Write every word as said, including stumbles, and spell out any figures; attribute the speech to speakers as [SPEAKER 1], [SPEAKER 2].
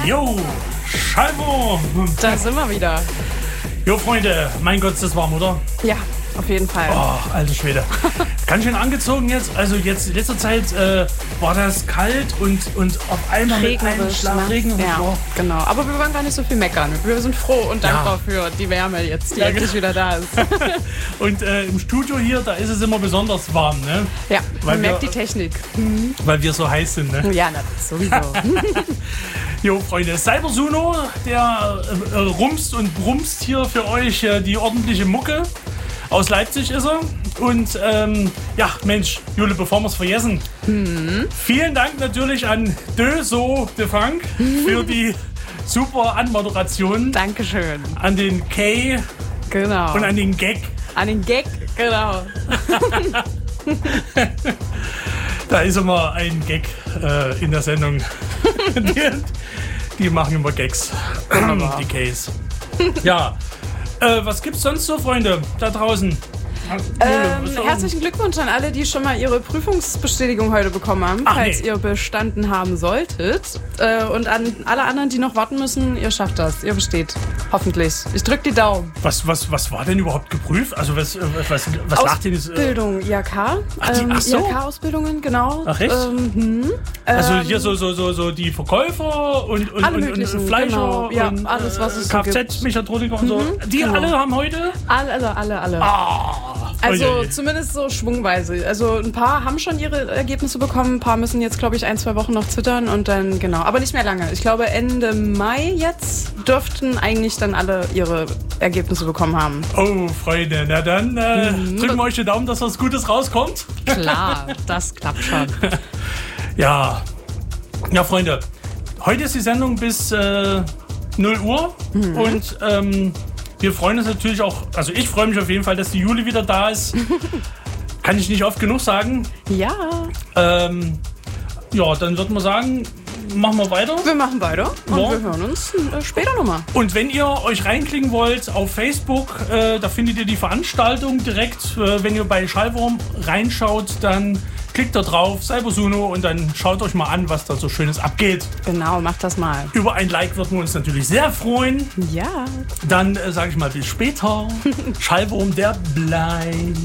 [SPEAKER 1] Jo, Schallwurm.
[SPEAKER 2] Da sind wir wieder.
[SPEAKER 1] Jo, Freunde, mein Gott, ist das warm, oder?
[SPEAKER 2] Ja, auf jeden Fall.
[SPEAKER 1] Oh, alter Schwede. Ganz schön angezogen jetzt. Also jetzt in letzter Zeit äh, war das kalt und, und auf einmal mit einem Schlag
[SPEAKER 2] ne?
[SPEAKER 1] regnerisch.
[SPEAKER 2] Ja,
[SPEAKER 1] Oh.
[SPEAKER 2] genau. Aber wir wollen gar nicht so viel meckern. Wir sind froh und dankbar
[SPEAKER 1] Ja.
[SPEAKER 2] für die Wärme jetzt, die
[SPEAKER 1] Ja,
[SPEAKER 2] endlich wieder da ist.
[SPEAKER 1] Und äh, im Studio hier, da ist es immer besonders warm, ne?
[SPEAKER 2] Ja,
[SPEAKER 1] Weil
[SPEAKER 2] man merkt
[SPEAKER 1] wir-
[SPEAKER 2] die Technik.
[SPEAKER 1] Weil wir so heiß sind, ne?
[SPEAKER 2] Ja, na, sowieso.
[SPEAKER 1] Jo, Freunde, Cybersuno, der äh, äh, rumst und brumst hier für euch äh, die ordentliche Mucke. Aus Leipzig ist er. Und ähm, ja, Mensch, Jule, bevor wir es vergessen,
[SPEAKER 2] Mhm.
[SPEAKER 1] vielen Dank natürlich an Döso de Funk für die super Anmoderation,
[SPEAKER 2] Dankeschön.
[SPEAKER 1] an den Kay
[SPEAKER 2] Genau.
[SPEAKER 1] und an den Gag.
[SPEAKER 2] An den Gag, genau.
[SPEAKER 1] Da ist immer ein Gag äh, in der Sendung. die, die machen immer Gags,
[SPEAKER 2] Wunderbar.
[SPEAKER 1] die Kays. Ja, äh, was gibt's sonst so, Freunde, da draußen?
[SPEAKER 2] Ähm,
[SPEAKER 1] Jule, was-
[SPEAKER 2] herzlichen Glückwunsch an alle, die schon mal ihre Prüfungsbestätigung heute bekommen haben,
[SPEAKER 1] Ach,
[SPEAKER 2] falls
[SPEAKER 1] nee.
[SPEAKER 2] ihr bestanden haben solltet. Äh, und an alle anderen, die noch warten müssen, ihr schafft das. Ihr besteht. Hoffentlich. Ich drück die Daumen.
[SPEAKER 1] Was, was, was war denn überhaupt geprüft? Also was, äh, was, was lag denn? Äh,
[SPEAKER 2] Ausbildung, I H K.
[SPEAKER 1] Ach, die-
[SPEAKER 2] Ähm,
[SPEAKER 1] ach so.
[SPEAKER 2] I H K-Ausbildungen, genau.
[SPEAKER 1] Ach, echt?
[SPEAKER 2] Ähm, hm.
[SPEAKER 1] also
[SPEAKER 2] Ähm,
[SPEAKER 1] hier so, so, so, so die Verkäufer und, und,
[SPEAKER 2] Alle
[SPEAKER 1] und, und
[SPEAKER 2] möglichen,
[SPEAKER 1] Fleischer
[SPEAKER 2] genau. Ja,
[SPEAKER 1] und
[SPEAKER 2] alles, was es so
[SPEAKER 1] Kfz-Mechatroniker und so. Die
[SPEAKER 2] genau.
[SPEAKER 1] alle haben heute?
[SPEAKER 2] alle, alle, alle, alle.
[SPEAKER 1] Ah,
[SPEAKER 2] Also
[SPEAKER 1] oje.
[SPEAKER 2] zumindest so schwungweise. Also ein paar haben schon ihre Ergebnisse bekommen, ein paar müssen jetzt, glaube ich, ein, zwei Wochen noch zittern und dann, genau. Aber nicht mehr lange. Ich glaube, Ende Mai jetzt dürften eigentlich dann alle ihre Ergebnisse bekommen haben.
[SPEAKER 1] Oh, Freunde, na dann äh,
[SPEAKER 2] Mhm.
[SPEAKER 1] drücken wir euch die Daumen, dass was Gutes rauskommt.
[SPEAKER 2] Klar, das klappt schon.
[SPEAKER 1] Ja, ja, Freunde, heute ist die Sendung bis äh, null Uhr
[SPEAKER 2] Mhm.
[SPEAKER 1] und ähm, wir freuen uns natürlich auch, also ich freue mich auf jeden Fall, dass die Juli wieder da ist. Kann ich nicht oft genug sagen.
[SPEAKER 2] Ja,
[SPEAKER 1] Ähm, ja, dann würden wir sagen, machen wir weiter.
[SPEAKER 2] wir machen weiter und
[SPEAKER 1] Ja.
[SPEAKER 2] wir hören uns äh, später nochmal.
[SPEAKER 1] Und wenn ihr euch reinklicken wollt auf Facebook, äh, da findet ihr die Veranstaltung direkt. Äh, wenn ihr bei Schallwurm reinschaut, dann klickt da drauf, Cybersuno, und dann schaut euch mal an, was da so Schönes abgeht.
[SPEAKER 2] Genau, macht das mal.
[SPEAKER 1] Über ein Like würden wir uns natürlich sehr freuen.
[SPEAKER 2] Ja.
[SPEAKER 1] Dann äh, sage ich mal bis später. Schallwurm, der bleibt.